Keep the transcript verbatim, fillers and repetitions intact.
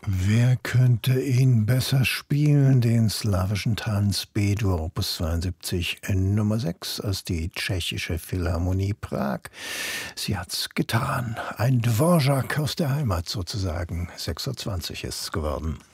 Wer könnte ihn besser spielen, den slawischen Tanz B-Dur Opus zweiundsiebzig Nummer sechs aus die Tschechische Philharmonie Prag. Sie hat's getan. Ein Dvorak aus der Heimat sozusagen. sechs Uhr zwanzig ist's geworden.